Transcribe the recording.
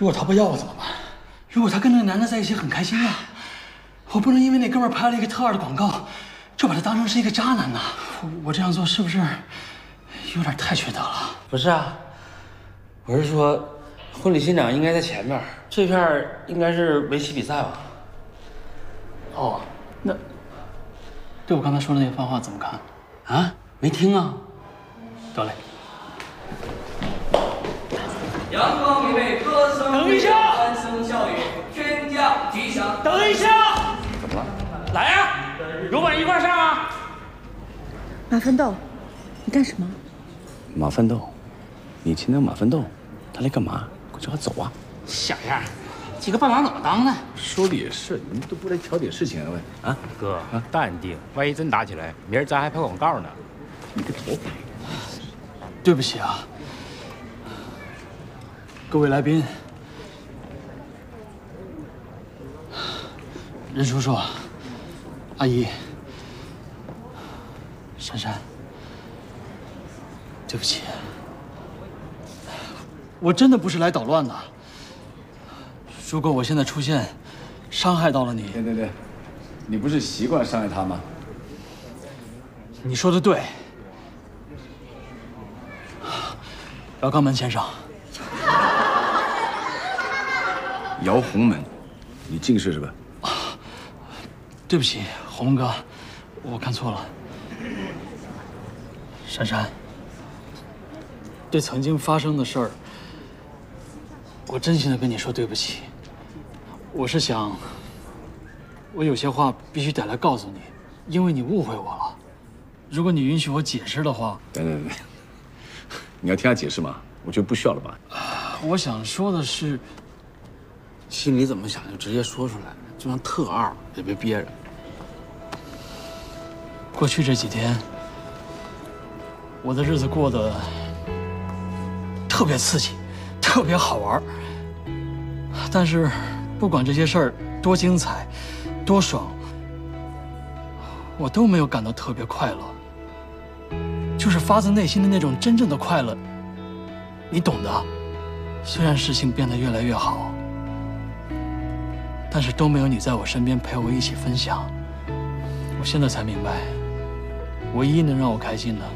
如果他不要我怎么办？如果他跟那个男的在一起很开心呢？我不能因为那哥们拍了一个特2的广告，就把他当成是一个渣男呐！我这样做是不是有点太缺德了？ 不是啊，我是说，婚礼新娘应该在前面，这片应该是围棋比赛吧？ 哦，那对我刚才说的那番话怎么看？ 啊，没听啊？ 得嘞。 阳光明媚，歌声等一下， 欢声笑语，天降吉祥。 等一下， 怎么了？ 来呀，有本一块上啊！ 马奋斗，你干什么？ 马奋斗，你亲那马奋斗，他来干嘛？快叫他走啊！ 小样，几个伴郎怎么当的？ 说的也是，你们都不来调解事情啊？喂，啊， 哥，淡定，万一真打起来，明儿咱还拍广告呢。 你个头！ 对不起啊，各位来宾，任叔叔、阿姨、珊珊，对不起，我真的不是来捣乱的。如果我现在出现，伤害到了你， 对，你不是习惯伤害他吗？ 你说的对。姚刚门先生， 姚洪门，你近视是吧？ 对不起，洪哥，我看错了。珊珊，对曾经发生的事儿，我真心的跟你说对不起。我是想，我有些话必须得来告诉你，因为你误会我了。如果你允许我解释的话， 对，你要听他解释吗？我觉得不需要了吧。 我想说的是， 心里怎么想就直接说出来，就像特2，也别憋着。 过去这几天，我的日子过得特别刺激，特别好玩。但是，不管这些事儿多精彩、多爽，我都没有感到特别快乐。就是发自内心的那种真正的快乐，你懂的。虽然事情变得越来越好，但是都没有你在我身边陪我一起分享。我现在才明白，唯一能让我开心的